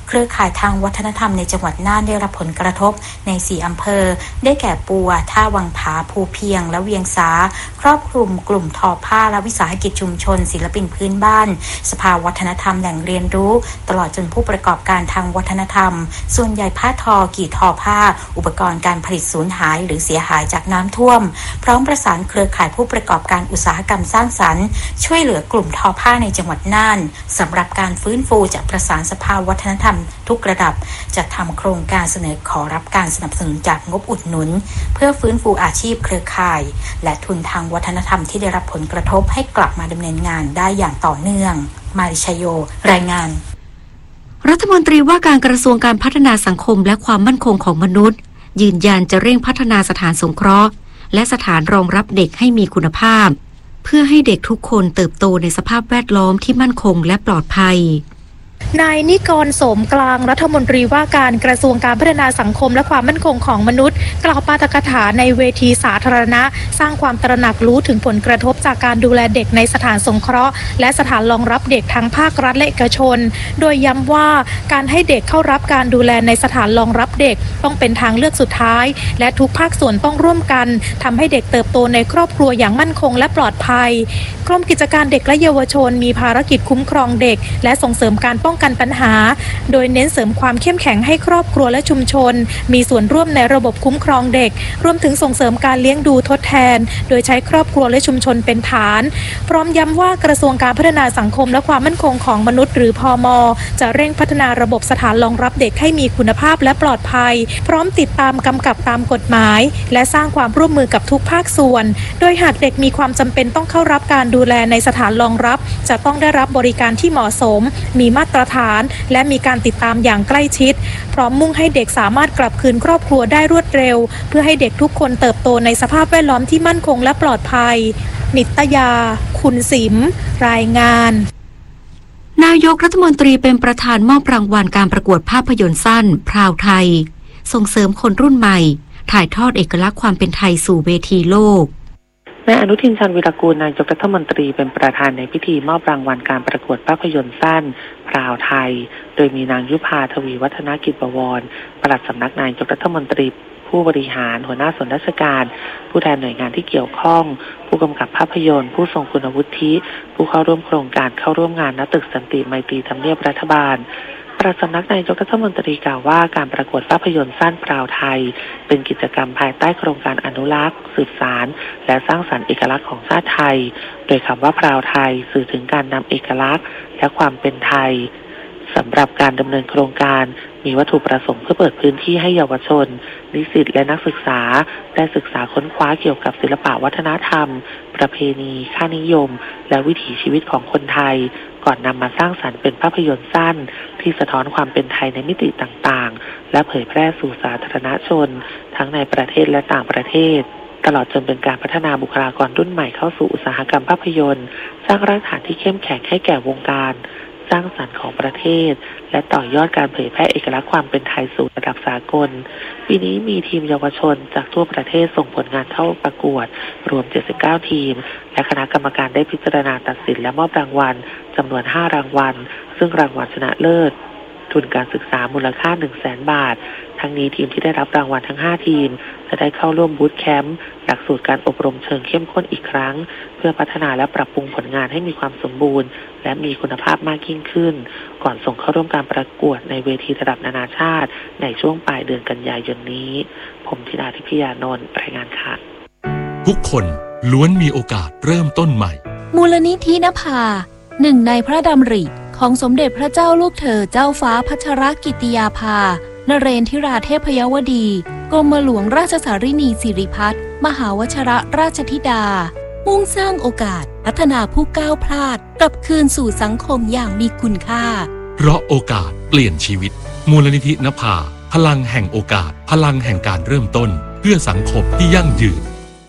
เครือข่ายทางวัฒนธรรมในจังหวัดน่านได้รับผลกระทบใน4อำเภอได้แก่ปัวท่าวังผาภูเพียงและเวียงสาครอบคลุมกลุ่มทอผ้าและวิสาหกิจชุมชนศิลปินพื้นบ้านสภาวัฒนธรรมแหล่งเรียนรู้ตลอดจนผู้ประกอบการทางวัฒนธรรมส่วนใหญ่ผ้าทอกี่ทอผ้าอุปกรณ์การผลิตสูญหายหรือเสียหายจากน้ำท่วมพร้อมประสานเครือข่ายผู้ประกอบการอุตสาหกรรมสร้างสรรค์ช่วยเหลือกลุ่มทอผ้าในจังหวัดน่านสำหรับการฟื้นฟูจะประสานสภาวัฒนธรรมทุกระดับจะทำโครงการเสนอขอรับการสนับสนุนจากงบอุดหนุนเพื่อฟื้นฟูอาชีพเครือข่ายและทุนทางวัฒนธรรมที่ได้รับผลกระทบให้กลับมาดำเนินงานได้อย่างต่อเนื่องมาริชโยรายงานรัฐมนตรีว่าการกระทรวงการพัฒนาสังคมและความมั่นคงของมนุษย์ยืนยันจะเร่งพัฒนาสถานสงเคราะห์และสถานรองรับเด็กให้มีคุณภาพเพื่อให้เด็กทุกคนเติบโตในสภาพแวดล้อมที่มั่นคงและปลอดภัยนายนิกรโสมกลางรัฐมนตรีว่าการกระทรวงการพัฒนาสังคมและความมั่นคงของมนุษย์กล่าวปาฐกถาในเวทีสาธารณะสร้างความตระหนักรู้ถึงผลกระทบจากการดูแลเด็กในสถานสงเคราะห์และสถานรองรับเด็กทั้งภาครัฐและเอกชนโดยย้ำว่าการให้เด็กเข้ารับการดูแลในสถานรองรับเด็กต้องเป็นทางเลือกสุดท้ายและทุกภาคส่วนต้องร่วมกันทำให้เด็กเติบโตในครอบครัวอย่างมั่นคงและปลอดภัยกรมกิจการเด็กและเยาวชนมีภารกิจคุ้มครองเด็กและส่งเสริมการป้องกันปัญหาโดยเน้นเสริมความเข้มแข็งให้ครอบครัวและชุมชนมีส่วนร่วมในระบบคุ้มครองเด็กรวมถึงส่งเสริมการเลี้ยงดูทดแทนโดยใช้ครอบครัวและชุมชนเป็นฐานพร้อมย้ำว่ากระทรวงการพัฒนาสังคมและความมั่นคงของมนุษย์หรือพม.จะเร่งพัฒนาระบบสถานรองรับเด็กให้มีคุณภาพและปลอดภัยพร้อมติดตามกำกับตามกฎหมายและสร้างความร่วมมือกับทุกภาคส่วนโดยหากเด็กมีความจำเป็นต้องเข้ารับการดูแลในสถานรองรับจะต้องได้รับบริการที่เหมาะสมมีมาตรฐานและมีการติดตามอย่างใกล้ชิดพร้อมมุ่งให้เด็กสามารถกลับคืนครอบครัวได้รวดเร็วเพื่อให้เด็กทุกคนเติบโตในสภาพแวดล้อมที่มั่นคงและปลอดภัยนิตยาคุณสิมรายงานนายกรัฐมนตรีเป็นประธานมอบรางวัลการประกวดภาพยนตร์สั้นพราวไทยส่งเสริมคนรุ่นใหม่ถ่ายทอดเอกลักษณ์ความเป็นไทยสู่เวทีโลกนายอนุทินชาญวีรกูลนายกรัฐมนตรีเป็นประธานในพิธีมอบรางวัลการประกวดภาพยนตร์สั้นพราวไทยโดยมีนางยุพาทวีวัฒนกิจบวรปลัดสำนักนายกรัฐมนตรีผู้บริหารหัวหน้าส่วนราชการผู้แทนหน่วยงานที่เกี่ยวข้องผู้กำกับภาพยนตร์ผู้ทรงคุณวุฒิผู้เข้าร่วมโครงการเข้าร่วมงานณตึกสันติไมตรีทำเนียบรัฐบาลปลัดสำนักนายกรัฐมนตรีกล่าวว่าการประกวดภาพยนตร์สั้นพราวไทยเป็นกิจกรรมภายใต้โครงการอนุรักษ์สืบสานและสร้างสรรค์เอกลักษณ์ของชาติไทยโดยคำว่าพราวไทยสื่อถึงการนำเอกลักษณ์และความเป็นไทยสำหรับการดำเนินโครงการมีวัตถุประสงค์เพื่อเปิดพื้นที่ให้เยาวชนนิสิตและนักศึกษาได้ศึกษาค้นคว้าเกี่ยวกับศิลปะวัฒนธรรมประเพณีค่านิยมและวิถีชีวิตของคนไทยก่อนนำมาสร้างสรรค์เป็นภาพยนตร์สั้นที่สะท้อนความเป็นไทยในมิติต่างๆและเผยแพร่สู่สาธารณชนทั้งในประเทศและต่างประเทศตลอดจนเป็นการพัฒนาบุคลากรรุ่นใหม่เข้าสู่อุตสาหกรรมภาพยนตร์สร้างรากฐานที่เข้มแข็งให้แก่วงการสร้างสรรค์ของประเทศและต่อยอดการเผยแพร่เอกลักษณ์ความเป็นไทยสู่ระดับสากลปีนี้มีทีมเยาวชนจากทั่วประเทศส่งผลงานเข้าประกวดรวม79ทีมและคณะกรรมการได้พิจารณาตัดสินและมอบรางวัลจำนวน5รางวัลซึ่งรางวัลชนะเลิศทุนการศึกษามูลค่า 100,000 บาททั้งนี้ทีมที่ได้รับรางวัลทั้ง5ทีมจะได้เข้าร่วมบูตแคมป์หลักสูตรการอบรมเชิงเข้มข้นอีกครั้งเพื่อพัฒนาและปรับปรุงผลงานให้มีความสมบูรณ์และมีคุณภาพมากยิ่งขึ้นก่อนส่งเข้าร่วมการประกวดในเวทีระดับนานาชาติในช่วงปลายเดือนกันยายนนี้ผมธิดาทิพยานนท์รายงานค่ะทุกคนล้วนมีโอกาสเริ่มต้นใหม่มูลนิธินภาหนึ่งในพระดำริของสมเด็จพระเจ้าลูกเธอเจ้าฟ้าพัชรกิติยาภานเรนทิราเทพยวดีกรมหลวงราชสารินีสิริพัฒน์มหาวชรราชธิดามุ่งสร้างโอกาสพัฒนาผู้ก้าวพลาดกลับคืนสู่สังคมอย่างมีคุณค่าเพราะโอกาสเปลี่ยนชีวิตมูลนิธินภาพลังแห่งโอกาสพลังแห่งการเริ่มต้นเพื่อสังคมที่ยั่งยืน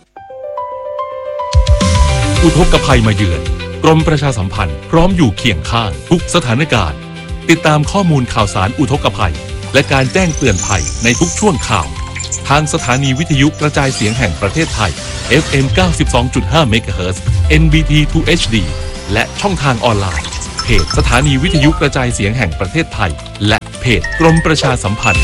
อุทกภัยมาเยือนกรมประชาสัมพันธ์พร้อมอยู่เคียงข้างทุกสถานการณ์ติดตามข้อมูลข่าวสารอุทกภัยและการแจ้งเตือนภัยในทุกช่วงข่าวทางสถานีวิทยุกระจายเสียงแห่งประเทศไทย FM 92.5 เมกะเฮิรตซ์ NBT 2 HD และช่องทางออนไลน์เพจสถานีวิทยุกระจายเสียงแห่งประเทศไทยและเพจกรมประชาสัมพันธ์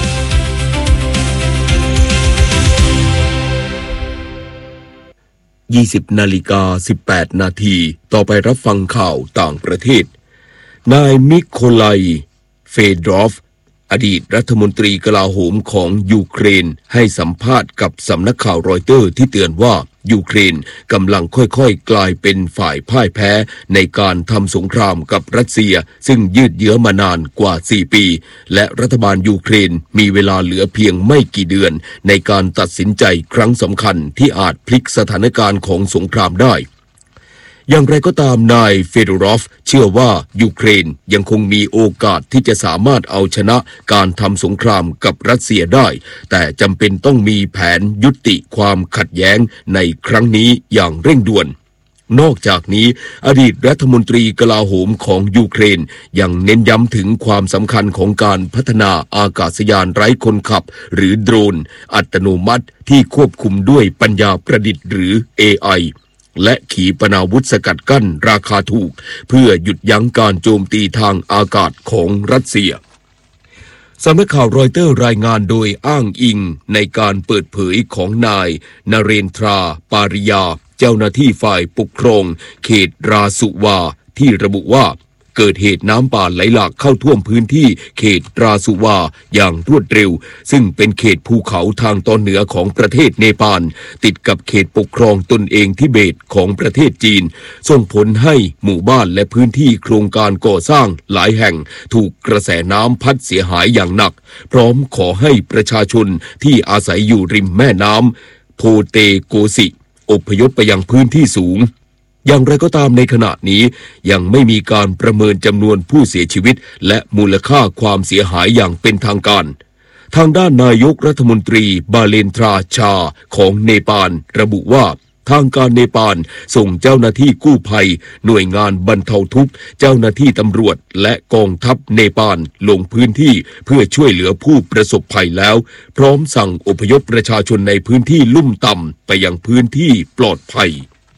20:18 นาทีต่อไปรับฟังข่าวต่างประเทศนายมิโคไลเฟดรอฟอดีตรัฐมนตรีกลาโหมของยูเครนให้สัมภาษณ์กับสำนักข่าวรอยเตอร์ที่เตือนว่ายูเครนกำลังค่อยๆกลายเป็นฝ่ายพ่ายแพ้ในการทำสงครามกับรัสเซียซึ่งยืดเยื้อมานานกว่า4 ปีและรัฐบาลยูเครนมีเวลาเหลือเพียงไม่กี่เดือนในการตัดสินใจครั้งสำคัญที่อาจพลิกสถานการณ์ของสงครามได้อย่างไรก็ตามนายเฟโดรอฟเชื่อว่ายูเครนยังคงมีโอกาสที่จะสามารถเอาชนะการทำสงครามกับรัสเซียได้แต่จำเป็นต้องมีแผนยุติความขัดแย้งในครั้งนี้อย่างเร่งด่วนนอกจากนี้อดีตรัฐมนตรีกลาโหมของยูเครนยังเน้นย้ำถึงความสำคัญของการพัฒนาอากาศยานไร้คนขับหรือโดรนอัตโนมัติที่ควบคุมด้วยปัญญาประดิษฐ์หรือ AIและขีปนาวุธสกัดกั้นราคาถูกเพื่อหยุดยั้งการโจมตีทางอากาศของรัสเซียสำนักข่าวรอยเตอร์รายงานโดยอ้างอิงในการเปิดเผยของนายนเรนทราปาริยาเจ้าหน้าที่ฝ่ายปกครองเขตราสุวาที่ระบุว่าเกิดเหตุน้ำป่าไหลหลากเข้าท่วมพื้นที่เขตราสุวาอย่างรวดเร็วซึ่งเป็นเขตภูเขาทางตอนเหนือของประเทศเนปาลติดกับเขตปกครองตนเองทิเบตของประเทศจีนส่งผลให้หมู่บ้านและพื้นที่โครงการก่อสร้างหลายแห่งถูกกระแสน้ำพัดเสียหายอย่างหนักพร้อมขอให้ประชาชนที่อาศัยอยู่ริมแม่น้ำโพเตโกสิอพยพไปยังพื้นที่สูงอย่างไรก็ตามในขณะนี้ยังไม่มีการประเมินจำนวนผู้เสียชีวิตและมูลค่าความเสียหายอย่างเป็นทางการทางด้านนายกรัฐมนตรีบาเลนทราชาของเนปาลระบุว่าทางการเนปาลส่งเจ้าหน้าที่กู้ภัยหน่วยงานบรรเทาทุกข์เจ้าหน้าที่ตำรวจและกองทัพเนปาลลงพื้นที่เพื่อช่วยเหลือผู้ประสบภัยแล้วพร้อมสั่งอพยพประชาชนในพื้นที่ลุ่มต่ำไปยังพื้นที่ปลอดภัย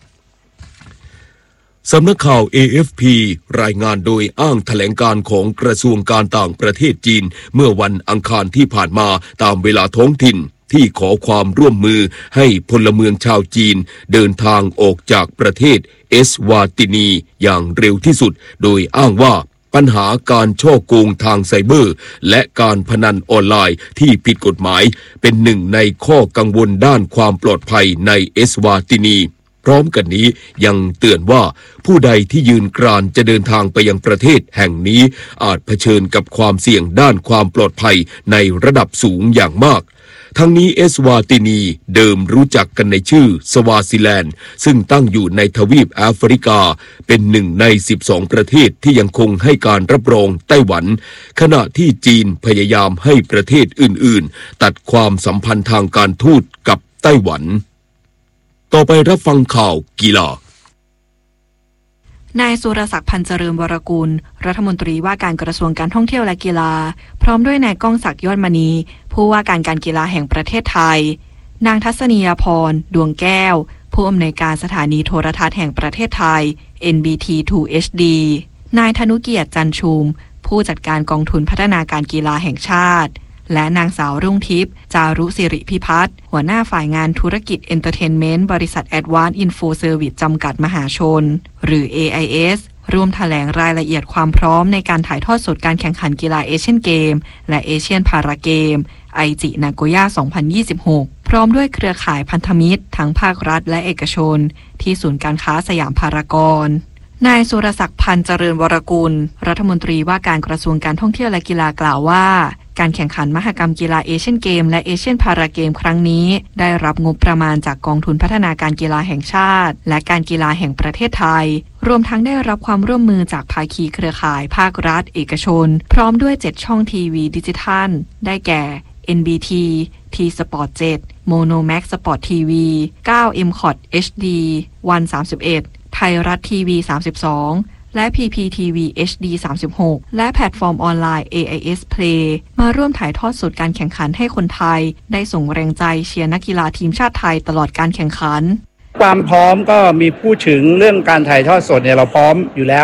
สำนักข่าว AFP รายงานโดยอ้างแถลงการของกระทรวงการต่างประเทศจีนเมื่อวันอังคารที่ผ่านมาตามเวลาท้องถิ่นที่ขอความร่วมมือให้พลเมืองชาวจีนเดินทางออกจากประเทศเอสวาตินีอย่างเร็วที่สุดโดยอ้างว่าปัญหาการฉ้อโกงทางไซเบอร์และการพนันออนไลน์ที่ผิดกฎหมายเป็นหนึ่งในข้อกังวลด้านความปลอดภัยในเอสวาตินีพร้อมกันนี้ยังเตือนว่าผู้ใดที่ยืนกรานจะเดินทางไปยังประเทศแห่งนี้อาจเผชิญกับความเสี่ยงด้านความปลอดภัยในระดับสูงอย่างมากทั้งนี้เอสวาตินีเดิมรู้จักกันในชื่อสวาซิแลนด์ซึ่งตั้งอยู่ในทวีปแอฟริกาเป็นหนึ่งใน12ประเทศที่ยังคงให้การรับรองไต้หวันขณะที่จีนพยายามให้ประเทศอื่นๆตัดความสัมพันธ์ทางการทูตกับไต้หวันต่อไปรับฟังข่าวกีฬานายสุรศักดิ์พันธ์เจริญวรกุลรัฐมนตรีว่าการกระทรวงการท่องเที่ยวและกีฬาพร้อมด้วยนายก้องศักดิ์ยอดมณีผู้ว่าการการกีฬาแห่งประเทศไทยนางทัศนียพรดวงแก้วผู้อำนวยการสถานีโทรทัศน์แห่งประเทศไทย NBT 2 HD นายธนุเกียรติจันชุมผู้จัดการกองทุนพัฒนาการกีฬาแห่งชาติและนางสาวรุ่งทิพย์จารุสิริพิพัฒน์หัวหน้าฝ่ายงานธุรกิจเอนเตอร์เทนเมนต์บริษัท Advanced Info Service จำกัดมหาชนหรือ AIS ร่วมแถลงรายละเอียดความพร้อมในการถ่ายทอดสดการแข่งขันกีฬาเอเชียนเกมและเอเชียนพาราเกมไอจินาโกย่า 2026 พร้อมด้วยเครือข่ายพันธมิตรทั้งภาครัฐและเอกชนที่ศูนย์การค้าสยามพารากอนนายสุรศักดิ์พันธ์เจริญวรกุลรัฐมนตรีว่าการกระทรวงการท่องเที่ยวและกีฬากล่าวว่าการแข่งขันมหกรรมกีฬาเอเชียนเกมและเอเชียนพาราเกมครั้งนี้ได้รับงบประมาณจากกองทุนพัฒนาการกีฬาแห่งชาติและการกีฬาแห่งประเทศไทยรวมทั้งได้รับความร่วมมือจากภาคีเครือข่ายภาครัฐเอกชนพร้อมด้วย7ช่องทีวีดิจิทัลได้แก่ NBT T Sport 7 Mono Max Sport TV 9 MCOT HD 131 ไทยรัฐทีวี32และ PPTV HD 36และแพลตฟอร์มออนไลน์ AIS Play มาร่วมถ่ายทอดสดการแข่งขันให้คนไทยได้ส่งแรงใจเชียร์นักกีฬาทีมชาติไทยตลอดการแข่งขันความพร้อมก็มีพูดถึงเรื่องการถ่ายทอดสดเนี่ยเราพร้อมอยู่แล้ว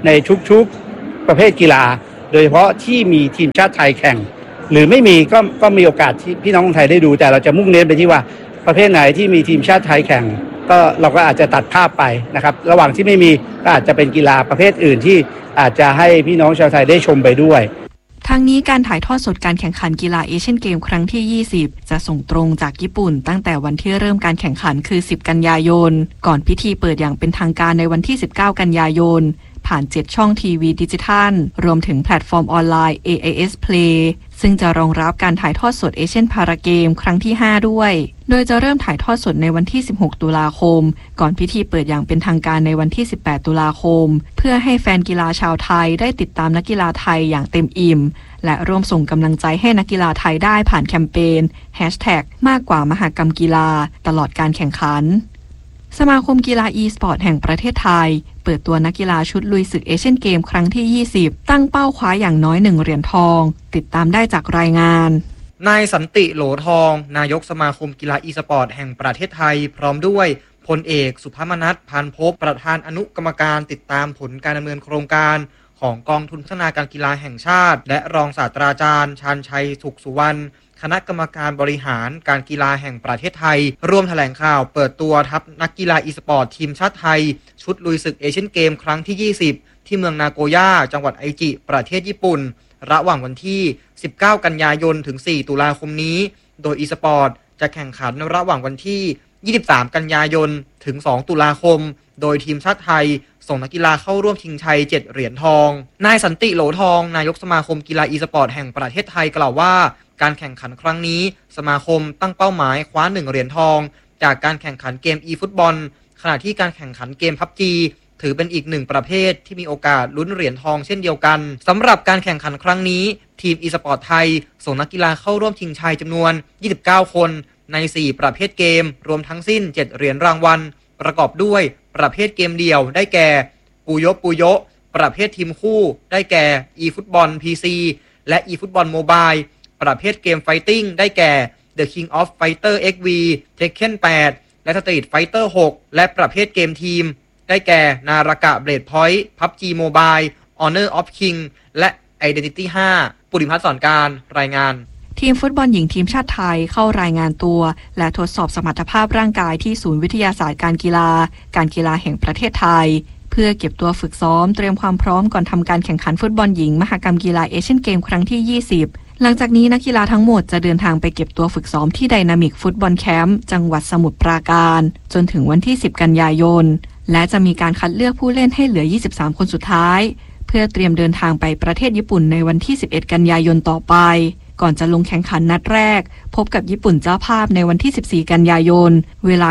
ในทุกๆประเภทกีฬาโดยเฉพาะที่มีทีมชาติไทยแข่งหรือไม่มีก็มีโอกาสที่พี่น้องคนไทยได้ดูแต่เราจะมุ่งเน้นไปที่ว่าประเภทไหนที่มีทีมชาติไทยแข่งก็เราก็อาจจะตัดภาพไปนะครับระหว่างที่ไม่มีก็อาจจะเป็นกีฬาประเภทอื่นที่อาจจะให้พี่น้องชาวไทยได้ชมไปด้วยทั้งนี้การถ่ายทอดสดการแข่งขันกีฬาเอเชียนเกมครั้งที่ 20 จะส่งตรงจากญี่ปุ่นตั้งแต่วันที่เริ่มการแข่งขันคือ 10 กันยายนก่อนพิธีเปิดอย่างเป็นทางการในวันที่ 19 กันยายนผ่าน 7 ช่องทีวีดิจิทัลรวมถึงแพลตฟอร์มออนไลน์ AIS Play ซึ่งจะรองรับการถ่ายทอดสดเอเชียนพาราเกมครั้งที่ 5 ด้วยโดยจะเริ่มถ่ายทอดสดในวันที่ 16 ตุลาคมก่อนพิธีเปิดอย่างเป็นทางการในวันที่ 18 ตุลาคมเพื่อให้แฟนกีฬาชาวไทยได้ติดตามนักกีฬาไทยอย่างเต็มอิ่มและร่วมส่งกำลังใจให้นักกีฬาไทยได้ผ่านแคมเปญ #มากกว่ามหกรรมกีฬาตลอดการแข่งขันสมาคมกีฬา e-sport แห่งประเทศไทยเปิดตัวนักกีฬาชุดลุยศึกเอเชียนเกมครั้งที่ 20 ตั้งเป้าคว้าอย่างน้อย1เหรียญทองติดตามได้จากรายงานนายสันติโหลทองนายกสมาคมกีฬา e-sport แห่งประเทศไทยพร้อมด้วยพลเอกสุภมนัส พานภพประธานอนุกรรมการติดตามผลการดำเนินโครงการของกองทุนพัฒนาการกีฬาแห่งชาติและรองศาสตราจารย์ชาญชัยสุขสุวรรณคณะกรรมการบริหารการกีฬาแห่งประเทศไทยร่วมแถลงข่าวเปิดตัวทัพนักกีฬาอีสปอร์ตทีมชาติไทยชุดลุยศึกเอเชียนเกมครั้งที่ 20 ที่เมืองนาโกย่าจังหวัดไอจิประเทศญี่ปุ่นระหว่างวันที่ 19 กันยายนถึง 4 ตุลาคมนี้โดยอีสปอร์ตจะแข่งขันระหว่างวันที่ 23 กันยายนถึง 2 ตุลาคมโดยทีมชาติไทยส่งนักกีฬาเข้าร่วมชิงชัย 7 เหรียญทองนายสันติโหลทองนายกสมาคมกีฬาอีสปอร์ตแห่งประเทศไทยกล่าวว่าการแข่งขันครั้งนี้สมาคมตั้งเป้าหมายคว้า1เหรียญทองจากการแข่งขันเกม e ฟุตบอลขณะที่การแข่งขันเกม PUBG ถือเป็นอีก1ประเภทที่มีโอกาสลุ้นเหรียญทองเช่นเดียวกันสำหรับการแข่งขันครั้งนี้ทีม e-sport ไทยส่งนักกีฬาเข้าร่วมชิงชัยจำนวน29คนใน4ประเภทเกมรวมทั้งสิ้น7เหรียญรางวัลประกอบด้วยประเภทเกมเดี่ยวได้แก่ปูโยปูโยประเภททีมคู่ได้แก่ e ฟุตบอล PC และ e ฟุตบอลโมบายประเภทเกมไฟติ้งได้แก่ The King of Fighter XV Tekken 8 และ Street Fighter 6 และประเภทเกมทีมได้แก่นารากะ Blade Point PUBG Mobile Honor of King และ Identity 5 ปุริพัฒน์สอนการรายงานทีมฟุตบอลหญิงทีมชาติไทยเข้ารายงานตัวและทดสอบสมรรถภาพร่างกายที่ศูนย์วิทยาศาสตร์การกีฬาแห่งประเทศไทยเพื่อเก็บตัวฝึกซ้อมเตรียมความพร้อมก่อนทำการแข่งขันฟุตบอลหญิงมหกรรมกีฬาเอเชียนเกมครั้งที่ 20 หลังจากนี้นักกีฬาทั้งหมดจะเดินทางไปเก็บตัวฝึกซ้อมที่ไดนามิกฟุตบอลแคมป์จังหวัดสมุทรปราการจนถึงวันที่ 10 กันยายนและจะมีการคัดเลือกผู้เล่นให้เหลือ23คนสุดท้ายเพื่อเตรียมเดินทางไปประเทศญี่ปุ่นในวันที่11 กันยายนต่อไปก่อนจะลงแข่งขันนัดแรกพบกับญี่ปุ่นเจ้าภาพในวันที่14 กันยายนเวลา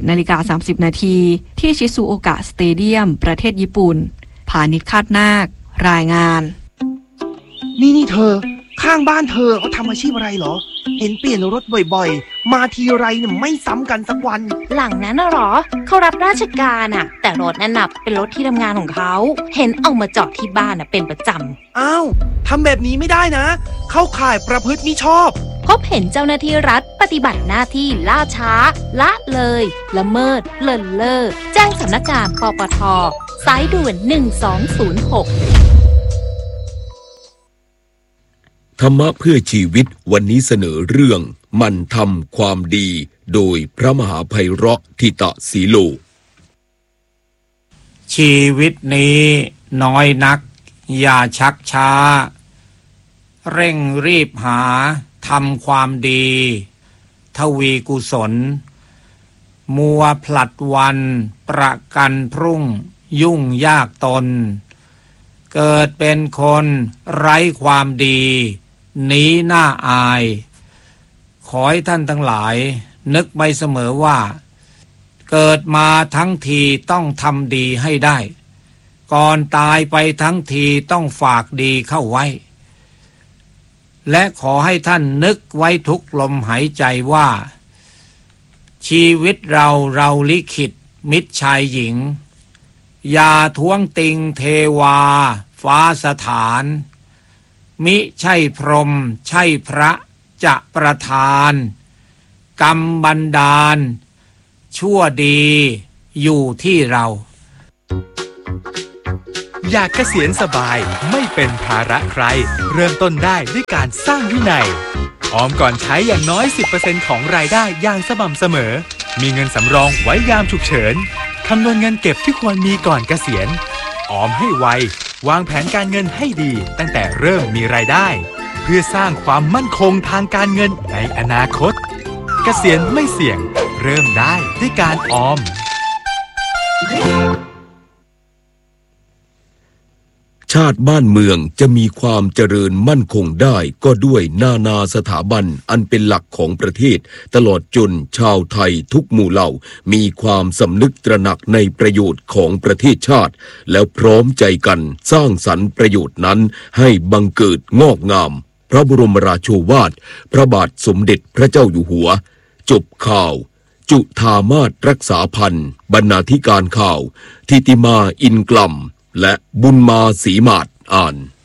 17:30 น.ที่ชิซุโอกะสเตเดียมประเทศญี่ปุ่นพานิชคาดนาครายงานนี่เธอข้างบ้านเธอเขาทำอาชีพอะไรเหรอเห็นเปลี่ยนรถบ่อยๆมาทีไรเนี่ยไม่ซ้ำกันสักวันหลังนั้นน่ะหรอเขารับราชการอ่ะแต่รถนั่นน่ะเป็นรถที่ทำงานของเขาเห็นเอามาจอดที่บ้านอ่ะเป็นประจำอ้าวทำแบบนี้ไม่ได้นะเข้าข่ายประพฤติมิชอบพบเห็นเจ้าหน้าที่รัฐปฏิบัติหน้าที่ล่าช้าละเลยละเมิดเลินเล่อแจ้งสำนักงานปปท.สายด่วน1206 ธรรมะเพื่อชีวิตวันนี้เสนอเรื่องมันทำความดีโดยพระมหาไพเราะทิตสีโลชีวิตนี้น้อยนักอย่าชักช้าเร่งรีบหาทำความดีทวีกุศลมัวผลัดวันประกันพรุ่งยุ่งยากตนเกิดเป็นคนไร้ความดีหนีหน้าอายขอให้ท่านทั้งหลายนึกไว้เสมอว่าเกิดมาทั้งทีต้องทำดีให้ได้ก่อนตายไปทั้งทีต้องฝากดีเข้าไว้และขอให้ท่านนึกไว้ทุกลมหายใจว่าชีวิตเราลิขิตมิตรชายหญิงอย่าท้วงติงเทวาฟ้าสถานมิใช่พรหมใช่พระจะประทานกรรมบันดาลชั่วดีอยู่ที่เราอยากเกษียณสบายไม่เป็นภาระใครเริ่มต้นได้ด้วยการสร้างวินัยออมก่อนใช้อย่างน้อย 10% ของรายได้อย่างสม่ำเสมอมีเงินสำรองไว้ยามฉุกเฉินคำนวณเงินเก็บที่ควรมีก่อนเกษียณออมให้ไววางแผนการเงินให้ดีตั้งแต่เริ่มมีรายได้เพื่อสร้างความมั่นคงทางการเงินในอนาคตเกษียณไม่เสี่ยงเริ่มได้ด้วยการออมชาติบ้านเมืองจะมีความเจริญมั่นคงได้ก็ด้วยนานาสถาบันอันเป็นหลักของประเทศตลอดจนชาวไทยทุกหมู่เหล่ามีความสำนึกตระหนักในประโยชน์ของประเทศชาติแล้วพร้อมใจกันสร้างสรรค์ประโยชน์นั้นให้บังเกิดงอกงามพระบรมราโชวาทพระบาทสมเด็จพระเจ้าอยู่หัวจบข่าวจุฑามาสรักษาพันธ์บรรณาธิการข่าวทิติมาอินกลัมและบุญมาศรีมาศอ่าน